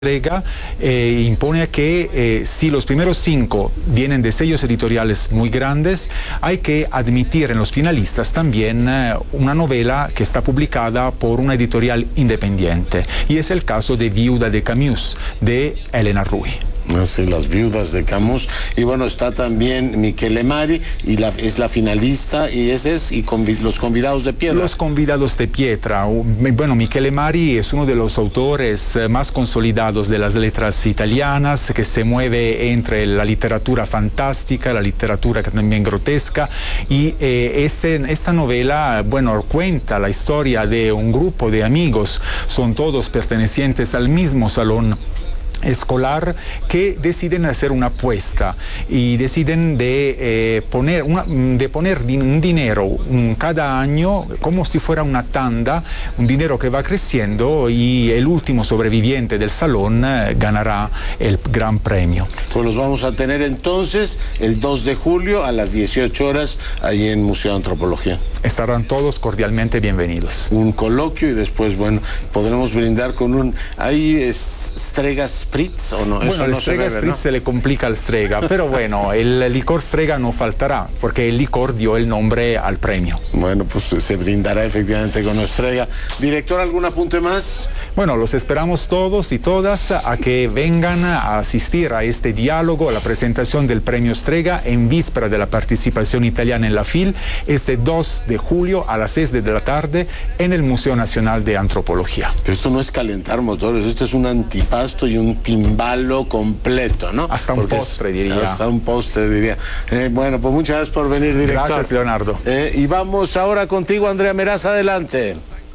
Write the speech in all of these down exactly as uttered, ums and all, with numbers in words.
Entrega eh, impone que eh, si los primeros cinco vienen de sellos editoriales muy grandes, hay que admitir en los finalistas también eh, una novela que está publicada por una editorial independiente, y es el caso de Viuda de Camus, de Elena Rui. Así, Las Viudas de Camus. Y bueno, está también Michele Mari, y la, es la finalista, y ese es y convi Los Convidados de Piedra. Los Convidados de Piedra. Bueno, Michele Mari es uno de los autores más consolidados de las letras italianas, que se mueve entre la literatura fantástica, la literatura también grotesca, y eh, este, esta novela, bueno, cuenta la historia de un grupo de amigos, son todos pertenecientes al mismo salón escolar, que deciden hacer una apuesta y deciden de, eh, poner, una, de poner un dinero un, cada año como si fuera una tanda, un dinero que va creciendo, y el último sobreviviente del salón eh, ganará el gran premio. Pues los vamos a tener entonces el dos de julio a las dieciocho horas ahí en Museo de Antropología. Estarán todos cordialmente bienvenidos. Un coloquio y después, bueno, podremos brindar con un... ¿Hay Strega Spritz o no? Bueno, Eso el no Strega se bebe, Spritz ¿no? se le complica al Strega, pero bueno, el licor Strega no faltará, porque el licor dio el nombre al premio. Bueno, pues se brindará efectivamente con Strega. Director, ¿algún apunte más? Bueno, los esperamos todos y todas a que vengan a asistir a este diálogo, a la presentación del premio Strega en víspera de la participación italiana en la FIL, este dos de julio a las seis de la tarde en el Museo Nacional de Antropología. Pero esto no es calentar motores, esto es un antipasto y un timbalo completo, ¿no? Hasta un Porque postre, es, diría. Hasta un postre, diría. Eh, bueno, pues muchas gracias por venir, director. Gracias, Leonardo. Eh, y vamos ahora contigo, Andrea Meraz, adelante.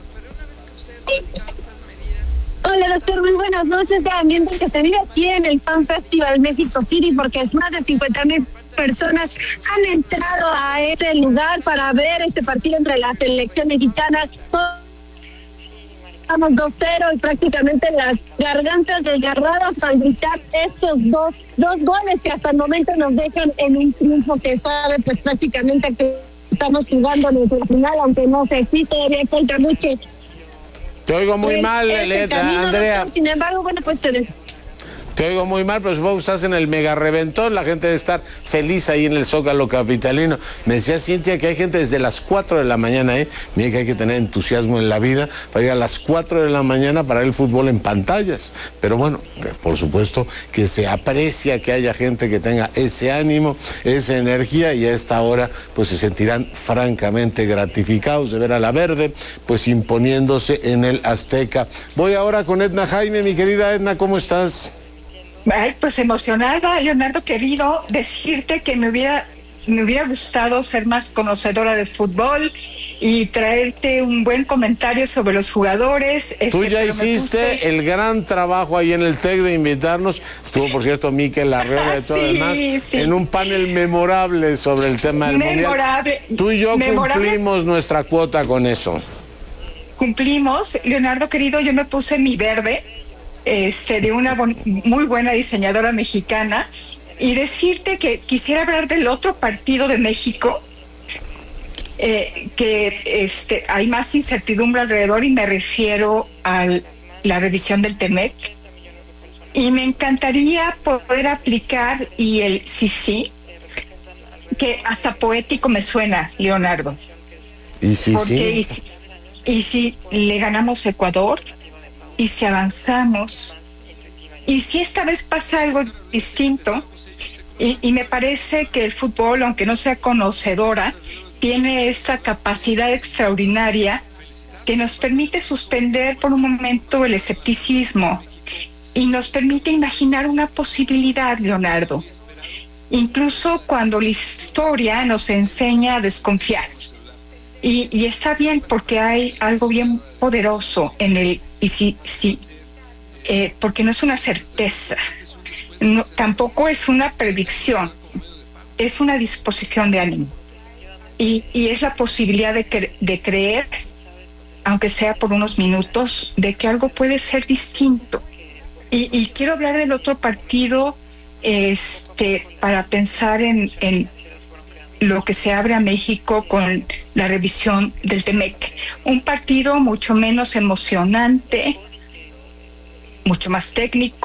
Hola, doctor, muy buenas noches. De ambiente que se vive aquí en el Fan Festival México City, porque es más de cincuenta mil personas han entrado a este lugar para ver este partido entre la selección mexicana. Estamos dos cero y prácticamente las gargantas desgarradas al gritar estos dos, dos goles que hasta el momento nos dejan en un triunfo que sabe pues prácticamente que estamos jugando nuestra final, aunque no sé si todavía falta mucho. Te oigo muy pues, mal, Leta, Andrea. Doctor, sin embargo, bueno, pues te des... Te oigo muy mal, pero supongo que estás en el mega reventón. La gente debe estar feliz ahí en el Zócalo capitalino. Me decía Cintia que hay gente desde las cuatro de la mañana, ¿eh? Mira que hay que tener entusiasmo en la vida para ir a las cuatro de la mañana para ver el fútbol en pantallas. Pero bueno, por supuesto que se aprecia que haya gente que tenga ese ánimo, esa energía, y a esta hora pues se sentirán francamente gratificados de ver a la Verde pues imponiéndose en el Azteca. Voy ahora con Edna Jaime. Mi querida Edna, ¿cómo estás? Ay, pues emocionada, Leonardo querido, decirte que me hubiera, me hubiera gustado ser más conocedora de fútbol y traerte un buen comentario sobre los jugadores. Tú este, ya hiciste puse... el gran trabajo ahí en el TEC de invitarnos. Estuvo, por cierto, Mikel Arreola y todo sí, demás, sí. en un panel memorable sobre el tema del memorable, Mundial. Tú y yo memorable. cumplimos nuestra cuota con eso. Cumplimos, Leonardo querido, yo me puse mi verde. Este, de una bon- muy buena diseñadora mexicana, y decirte que quisiera hablar del otro partido de México, eh, que este, hay más incertidumbre alrededor, y me refiero a la revisión del Temec, y me encantaría poder aplicar y el sí sí, que hasta poético me suena, Leonardo. Y sí, Porque sí. Y, y si le ganamos a Ecuador, y si avanzamos, y si esta vez pasa algo distinto, y, y me parece que el fútbol, aunque no sea conocedora, tiene esta capacidad extraordinaria que nos permite suspender por un momento el escepticismo y nos permite imaginar una posibilidad, Leonardo, incluso cuando la historia nos enseña a desconfiar. Y, y está bien, porque hay algo bien poderoso en el y sí, sí, eh, porque no es una certeza, no, tampoco es una predicción, es una disposición de ánimo. Y, y es la posibilidad de, cre- de creer, aunque sea por unos minutos, de que algo puede ser distinto. Y, y quiero hablar del otro partido este, para pensar en... en lo que se abre a México con la revisión del Temec. Un partido mucho menos emocionante, mucho más técnico.